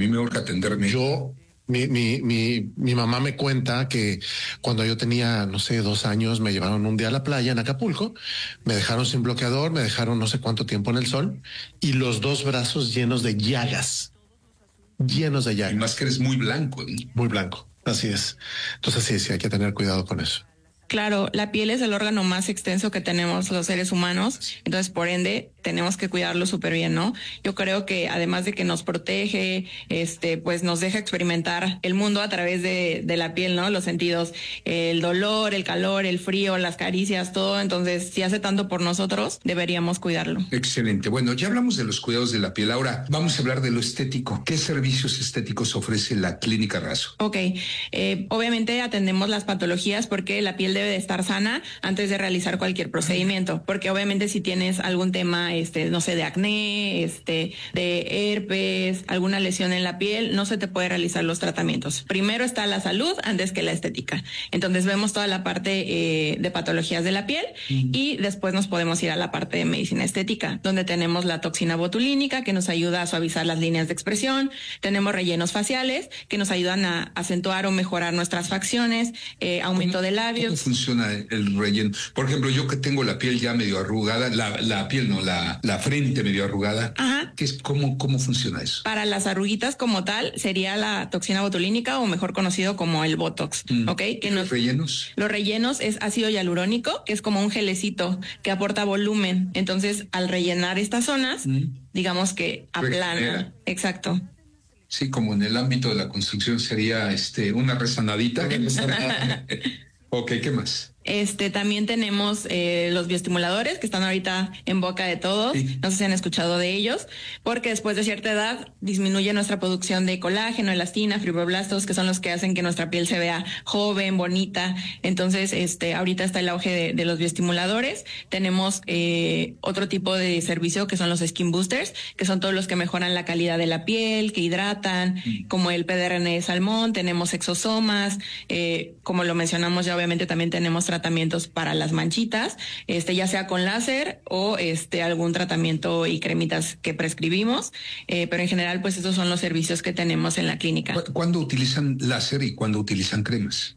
mí me urge atenderme. Mi mamá me cuenta que cuando yo tenía, no sé, 2 años, me llevaron un día a la playa en Acapulco, me dejaron sin bloqueador, me dejaron no sé cuánto tiempo en el sol y los 2 brazos llenos de llagas. Y más que eres muy blanco, ¿no? Muy blanco, así es. Entonces sí, hay que tener cuidado con eso. Claro, la piel es el órgano más extenso que tenemos los seres humanos, entonces por ende tenemos que cuidarlo súper bien, ¿no? Yo creo que además de que nos protege, pues nos deja experimentar el mundo a través de la piel, ¿no? Los sentidos, el dolor, el calor, el frío, las caricias, todo. Entonces, si hace tanto por nosotros, deberíamos cuidarlo. Excelente. Bueno, ya hablamos de los cuidados de la piel. Ahora vamos a hablar de lo estético. ¿Qué servicios estéticos ofrece la Clínica Razo? Ok, obviamente atendemos las patologías porque la piel debe de estar sana antes de realizar cualquier procedimiento, porque obviamente si tienes algún tema, no sé, de acné, de herpes, alguna lesión en la piel, no se te puede realizar los tratamientos. Primero está la salud antes que la estética. Entonces vemos toda la parte de patologías de la piel y después nos podemos ir a la parte de medicina estética, donde tenemos la toxina botulínica que nos ayuda a suavizar las líneas de expresión, tenemos rellenos faciales que nos ayudan a acentuar o mejorar nuestras facciones, aumento de labios. ¿Cómo funciona el relleno? Por ejemplo, yo que tengo la piel ya medio arrugada, la piel no, la frente medio arrugada. Ajá. ¿Cómo funciona eso? Para las arruguitas como tal sería la toxina botulínica o mejor conocido como el Botox, ¿ok? ¿Los rellenos? Los rellenos es ácido hialurónico, que es como un gelecito que aporta volumen. Entonces, al rellenar estas zonas, digamos que aplana. Exacto. Sí, como en el ámbito de la construcción sería una rezanadita. Ok, ¿qué más? También tenemos los bioestimuladores que están ahorita en boca de todos. Sí. No sé si han escuchado de ellos, porque después de cierta edad disminuye nuestra producción de colágeno, elastina, fibroblastos, que son los que hacen que nuestra piel se vea joven, bonita. Entonces, ahorita está el auge de los bioestimuladores. Tenemos otro tipo de servicio que son los skin boosters, que son todos los que mejoran la calidad de la piel, que hidratan, como el PDRN de salmón. Tenemos exosomas, como lo mencionamos ya, obviamente también tenemos tratamientos para las manchitas, ya sea con láser o algún tratamiento y cremitas que prescribimos, pero en general pues esos son los servicios que tenemos en la clínica. ¿Cuándo utilizan láser y cuándo utilizan cremas?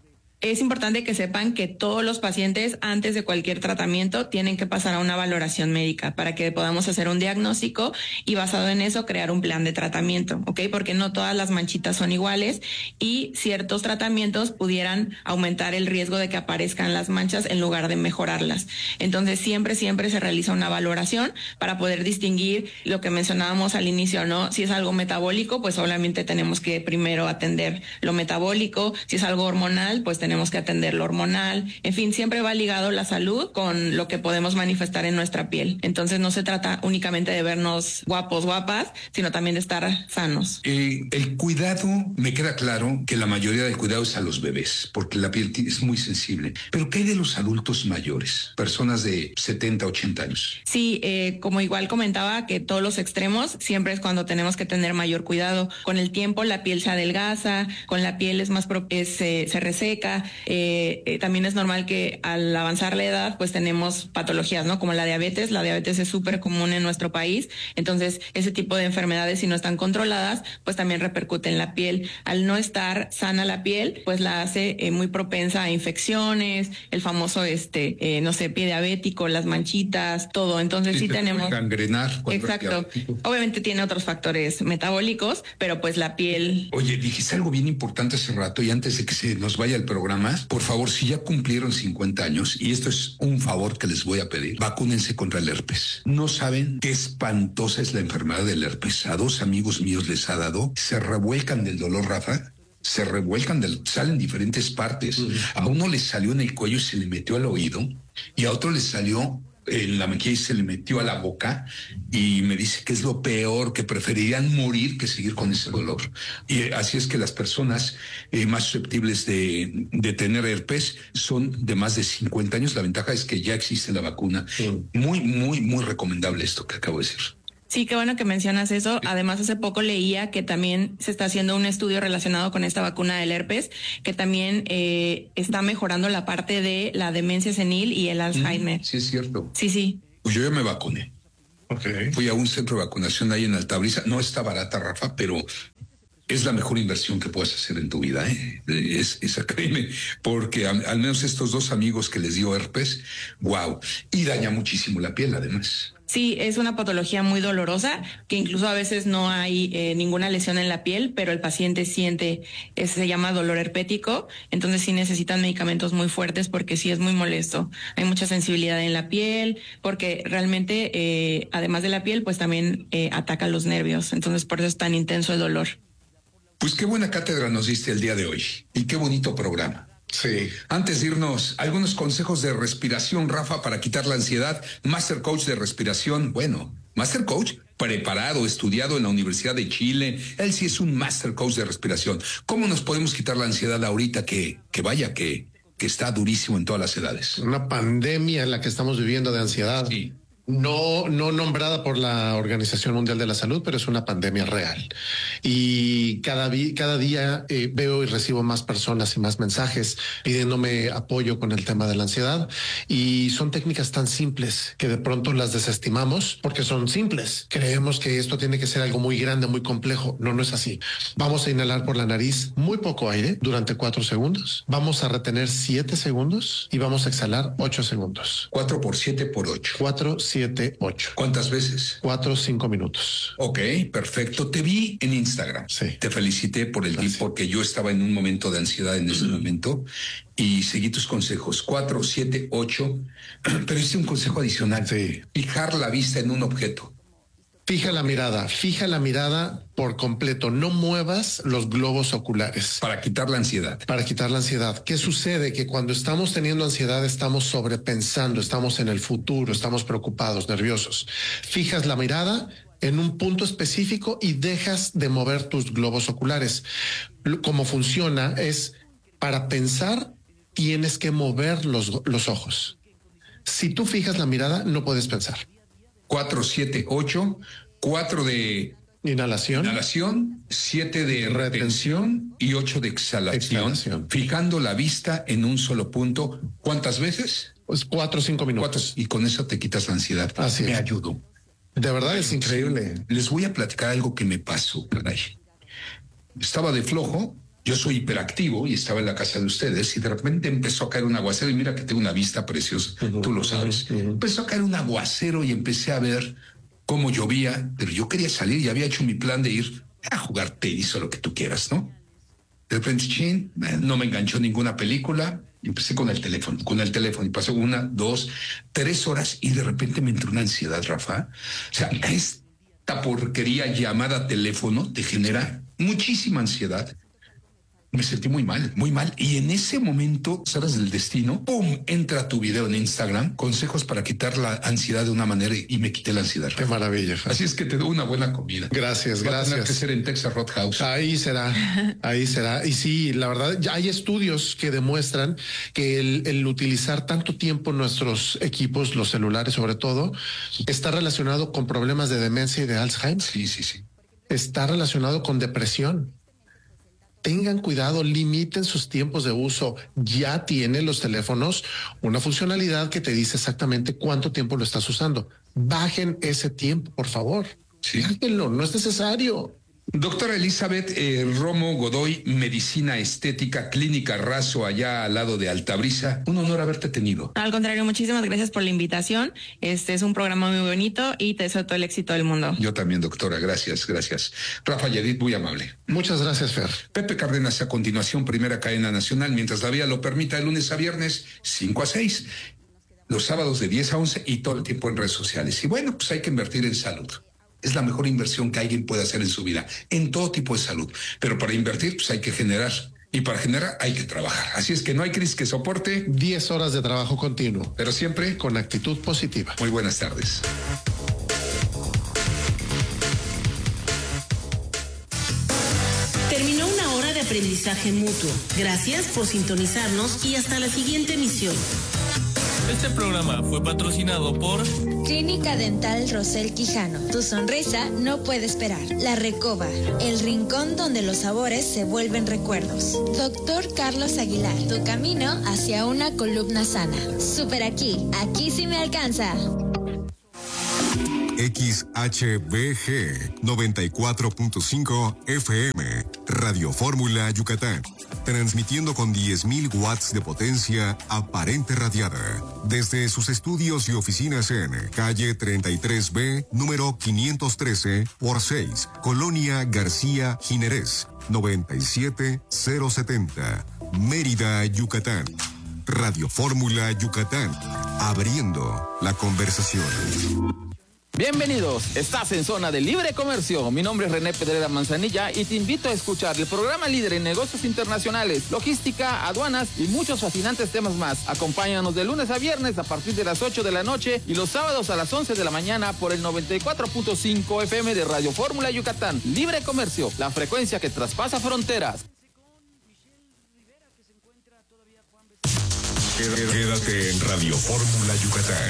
Es importante que sepan que todos los pacientes antes de cualquier tratamiento tienen que pasar a una valoración médica para que podamos hacer un diagnóstico y basado en eso crear un plan de tratamiento, ¿ok? Porque no todas las manchitas son iguales y ciertos tratamientos pudieran aumentar el riesgo de que aparezcan las manchas en lugar de mejorarlas. Entonces siempre se realiza una valoración para poder distinguir lo que mencionábamos al inicio, ¿no? Si es algo metabólico, pues obviamente tenemos que primero atender lo metabólico. Si es algo hormonal, pues tenemos que atender lo hormonal. En fin, siempre va ligado la salud con lo que podemos manifestar en nuestra piel. Entonces no se trata únicamente de vernos guapos, guapas, sino también de estar sanos. El cuidado, me queda claro que la mayoría del cuidado es a los bebés, porque la piel es muy sensible. Pero ¿qué hay de los adultos mayores? Personas de 70, 80 años. Sí, como igual comentaba, que todos los extremos siempre es cuando tenemos que tener mayor cuidado. Con el tiempo la piel se adelgaza, con la piel es más se reseca. También es normal que al avanzar la edad pues tenemos patologías, ¿no? Como la diabetes. La diabetes es súper común en nuestro país, entonces ese tipo de enfermedades, si no están controladas, pues también repercute en la piel. Al no estar sana la piel, pues la hace muy propensa a infecciones, el famoso no sé, pie diabético, las manchitas, todo. Entonces sí tenemos gangrenar. Exacto. Obviamente tiene otros factores metabólicos, pero pues la piel. Oye, dijiste algo bien importante hace rato y antes de que se nos vaya el programa, por favor, si ya cumplieron 50 años, y esto es un favor que les voy a pedir, vacúnense contra el herpes. No saben qué espantosa es la enfermedad del herpes. A 2 amigos míos les ha dado, se revuelcan del dolor, Rafa. Se revuelcan, salen diferentes partes. A uno le salió en el cuello y se le metió al oído, y a otro le salió en la mejilla y se le metió a la boca, y me dice que es lo peor, que preferirían morir que seguir con ese dolor. Y así es que las personas más susceptibles de tener herpes son de más de 50 años. La ventaja es que ya existe la vacuna. Muy, muy, muy recomendable esto que acabo de decir. Sí, qué bueno que mencionas eso. Además, hace poco leía que también se está haciendo un estudio relacionado con esta vacuna del herpes, que también está mejorando la parte de la demencia senil y el Alzheimer. Sí, es cierto. Sí. Pues yo ya me vacuné. Okay. Fui a un centro de vacunación ahí en Altabrisa. No está barata, Rafa, pero es la mejor inversión que puedas hacer en tu vida, ¿eh? Esa, créeme, porque al menos estos 2 amigos que les dio herpes, wow, y daña muchísimo la piel además. Sí, es una patología muy dolorosa, que incluso a veces no hay ninguna lesión en la piel, pero el paciente siente, se llama dolor herpético, entonces sí necesitan medicamentos muy fuertes porque sí es muy molesto. Hay mucha sensibilidad en la piel, porque realmente, además de la piel, pues también ataca los nervios, entonces por eso es tan intenso el dolor. Pues qué buena cátedra nos diste el día de hoy y qué bonito programa. Sí. Antes de irnos, algunos consejos de respiración, Rafa, para quitar la ansiedad. Master Coach de respiración. Bueno, Master Coach preparado, estudiado en la Universidad de Chile. Él sí es un Master Coach de respiración. ¿Cómo nos podemos quitar la ansiedad ahorita que está durísimo en todas las edades? Una pandemia en la que estamos viviendo de ansiedad. Sí. No nombrada por la Organización Mundial de la Salud, pero es una pandemia real. Y cada día veo y recibo más personas y más mensajes pidiéndome apoyo con el tema de la ansiedad. Y son técnicas tan simples que de pronto las desestimamos porque son simples. Creemos que esto tiene que ser algo muy grande, muy complejo. No es así. Vamos a inhalar por la nariz muy poco aire durante 4 segundos. Vamos a retener 7 segundos y vamos a exhalar 8 segundos. 4 por 7 por 8. 4, 7, 8. ¿Cuántas veces? 4, 5 minutos. Ok, perfecto. Te vi en Instagram. Sí. Te felicité por el tip porque yo estaba en un momento de ansiedad en ese momento y seguí tus consejos. 4, 7, 8. Pero hice un consejo adicional. Sí. Fijar la vista en un objeto. Fija la mirada por completo. No muevas los globos oculares. Para quitar la ansiedad. Para quitar la ansiedad. ¿Qué sucede? Que cuando estamos teniendo ansiedad estamos sobrepensando, estamos en el futuro, estamos preocupados, nerviosos. Fijas la mirada en un punto específico y dejas de mover tus globos oculares. Cómo funciona es, para pensar tienes que mover los ojos. Si tú fijas la mirada, no puedes pensar. 4, 7, 8, 4 de inhalación, 7 de retención y 8 de exhalación, fijando la vista en un solo punto. ¿Cuántas veces? Pues 4 o 5 minutos. Y con eso te quitas la ansiedad. Así me es. ayudó. De verdad es increíble. Les voy a platicar algo que me pasó, caray. Estaba de flojo. Yo soy hiperactivo y estaba en la casa de ustedes y de repente empezó a caer un aguacero y mira que tengo una vista preciosa, tú lo sabes. Empezó a caer un aguacero y empecé a ver cómo llovía, pero yo quería salir y había hecho mi plan de ir a jugar tenis o lo que tú quieras, ¿no? De repente, no me enganchó ninguna película. Empecé con el teléfono y pasó 1, 2, 3 horas y de repente me entró una ansiedad, Rafa. O sea, esta porquería llamada teléfono te genera muchísima ansiedad. Me sentí muy mal. Y en ese momento, ¿sabes del destino? ¡Pum! Entra tu video en Instagram, consejos para quitar la ansiedad de una manera y me quité la ansiedad. Qué maravilla. Así es que te doy una buena comida. Gracias. Va a tener que ser en Texas Roadhouse. Ahí será. Y sí, la verdad, ya hay estudios que demuestran que el utilizar tanto tiempo nuestros equipos, los celulares sobre todo, está relacionado con problemas de demencia y de Alzheimer. Sí. Está relacionado con depresión. Tengan cuidado, limiten sus tiempos de uso. Ya tienen los teléfonos una funcionalidad que te dice exactamente cuánto tiempo lo estás usando. Bajen ese tiempo, por favor. Sí. Bájenlo, no es necesario. Doctora Elizabeth Romo Godoy, Medicina Estética, Clínica Razo, allá al lado de Altabrisa. Un honor haberte tenido. Al contrario, muchísimas gracias por la invitación. Este es un programa muy bonito y te deseo todo el éxito del mundo. Yo también, doctora. Gracias. Rafa Yadid, muy amable. Muchas gracias, Fer. Pepe Cárdenas, a continuación, primera cadena nacional, mientras la vía lo permita, de lunes a viernes, 5 a 6. Los sábados de 10 a 11 y todo el tiempo en redes sociales. Y bueno, pues hay que invertir en salud. Es la mejor inversión que alguien puede hacer en su vida, en todo tipo de salud. Pero para invertir, pues hay que generar. Y para generar hay que trabajar. Así es que no hay crisis que soporte 10 horas de trabajo continuo, pero siempre con actitud positiva. Muy buenas tardes. Terminó una hora de aprendizaje mutuo. Gracias por sintonizarnos y hasta la siguiente emisión. Este programa fue patrocinado por Clínica Dental Rosel Quijano. Tu sonrisa no puede esperar. La Recoba, el rincón donde los sabores se vuelven recuerdos. Doctor Carlos Aguilar, tu camino hacia una columna sana. Super aquí sí me alcanza. XHBG 94.5 FM Radio Fórmula Yucatán, transmitiendo con 10.000 watts de potencia aparente radiada, desde sus estudios y oficinas en calle 33B, número 513 por 6, Colonia García Jiménez, 97070, Mérida, Yucatán. Radio Fórmula Yucatán, abriendo la conversación. Bienvenidos, estás en Zona de Libre Comercio. Mi nombre es René Pedrera Manzanilla y te invito a escuchar el programa líder en negocios internacionales, logística, aduanas y muchos fascinantes temas más. Acompáñanos de lunes a viernes a partir de las 8 de la noche y los sábados a las 11 de la mañana por el 94.5 FM de Radio Fórmula Yucatán. Libre Comercio, la frecuencia que traspasa fronteras. Quédate en Radio Fórmula Yucatán.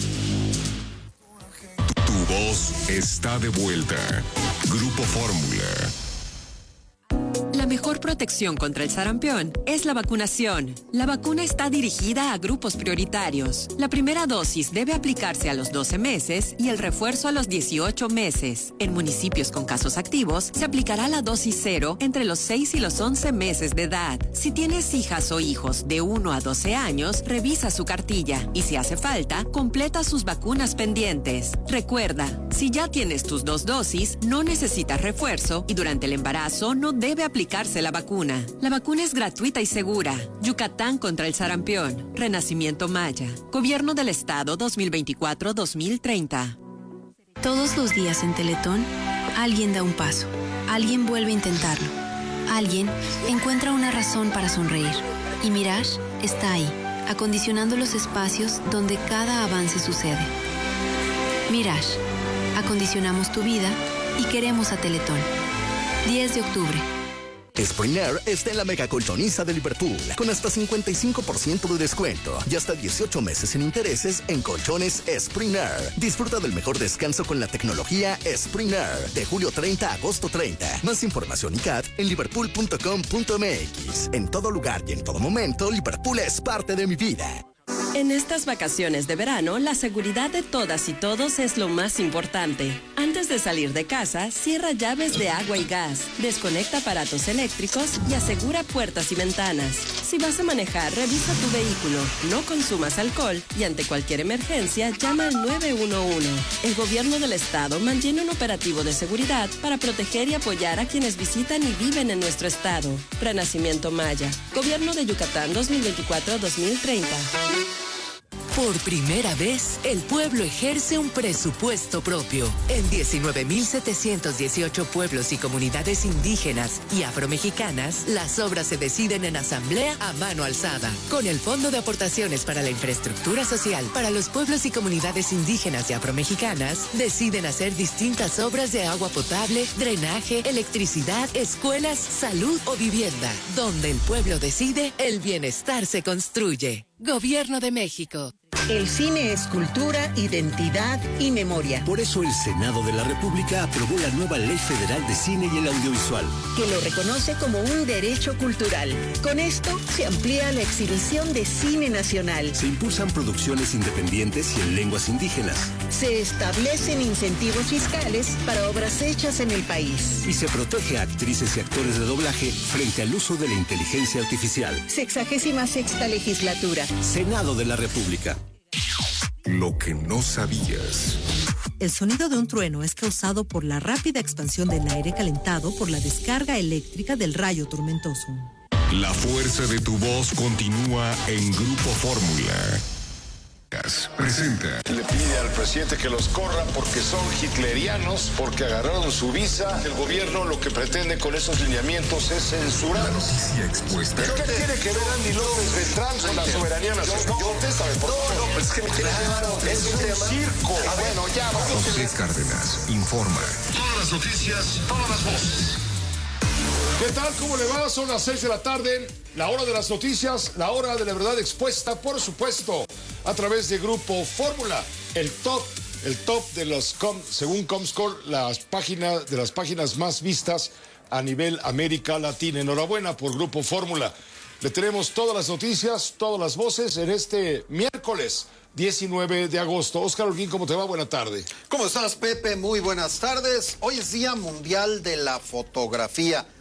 Tu voz está de vuelta. Grupo Fórmula. La mejor protección contra el sarampión es la vacunación. La vacuna está dirigida a grupos prioritarios. La primera dosis debe aplicarse a los 12 meses y el refuerzo a los 18 meses. En municipios con casos activos, se aplicará la dosis 0 entre los 6 y los 11 meses de edad. Si tienes hijas o hijos de 1 a 12 años, revisa su cartilla y si hace falta, completa sus vacunas pendientes. Recuerda, si ya tienes tus 2 dosis, no necesitas refuerzo y durante el embarazo no debe aplicarse la vacuna. La vacuna es gratuita y segura. Yucatán contra el sarampión. Renacimiento Maya. Gobierno del Estado 2024-2030. Todos los días en Teletón, alguien da un paso. Alguien vuelve a intentarlo. Alguien encuentra una razón para sonreír. Y Mirage está ahí, acondicionando los espacios donde cada avance sucede. Mirage. Acondicionamos tu vida y queremos a Teletón. 10 de octubre. Spring Air está en la mega colchoniza de Liverpool, con hasta 55% de descuento y hasta 18 meses sin intereses en colchones Spring Air. Disfruta del mejor descanso con la tecnología Spring Air, de julio 30 a agosto 30. Más información y CAT en liverpool.com.mx. En todo lugar y en todo momento, Liverpool es parte de mi vida. En estas vacaciones de verano, la seguridad de todas y todos es lo más importante. Antes de salir de casa, cierra llaves de agua y gas, desconecta aparatos eléctricos y asegura puertas y ventanas. Si vas a manejar, revisa tu vehículo, no consumas alcohol y ante cualquier emergencia, llama al 911. El gobierno del estado mantiene un operativo de seguridad para proteger y apoyar a quienes visitan y viven en nuestro estado. Renacimiento Maya. Gobierno de Yucatán 2024-2030. Por primera vez, el pueblo ejerce un presupuesto propio. En 19.718 pueblos y comunidades indígenas y afromexicanas, las obras se deciden en asamblea a mano alzada. Con el Fondo de Aportaciones para la Infraestructura Social para los pueblos y comunidades indígenas y afromexicanas, deciden hacer distintas obras de agua potable, drenaje, electricidad, escuelas, salud o vivienda. Donde el pueblo decide, el bienestar se construye. Gobierno de México. El cine es cultura, identidad y memoria. Por eso el Senado de la República aprobó la nueva Ley Federal de Cine y el Audiovisual, que lo reconoce como un derecho cultural. Con esto se amplía la exhibición de cine nacional. Se impulsan producciones independientes y en lenguas indígenas. Se establecen incentivos fiscales para obras hechas en el país. Y se protege a actrices y actores de doblaje frente al uso de la inteligencia artificial. 66ª legislatura. Senado de la República. Lo que no sabías. El sonido de un trueno es causado por la rápida expansión del aire calentado por la descarga eléctrica del rayo tormentoso. La fuerza de tu voz continúa en Grupo Fórmula. Presenta. Le pide al presidente que los corra porque son hitlerianos, porque agarraron su visa. El gobierno lo que pretende con esos lineamientos es censurar. La noticia expuesta. ¿Pero qué tiene que ver Andy López Beltrán con la soberanía nacional? Contéstame, por favor. No, es que es un circo. Bueno, ya vamos. José Cárdenas informa. Todas las noticias, todas las voces. ¿Qué tal? ¿Cómo le va? Son las 6 de la tarde, la hora de las noticias, la hora de la verdad expuesta, por supuesto, a través de Grupo Fórmula, el top de los, según Comscore, las páginas más vistas a nivel América Latina. Enhorabuena por Grupo Fórmula. Le tenemos todas las noticias, todas las voces en este miércoles 19 de agosto. Óscar Holguín, ¿cómo te va? Buena tarde. ¿Cómo estás, Pepe? Muy buenas tardes. Hoy es Día Mundial de la Fotografía.